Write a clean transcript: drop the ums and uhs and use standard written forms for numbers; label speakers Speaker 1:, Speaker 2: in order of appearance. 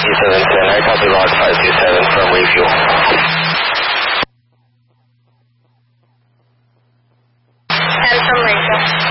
Speaker 1: 52710, I copy log 527 from refuel.
Speaker 2: And from refuel.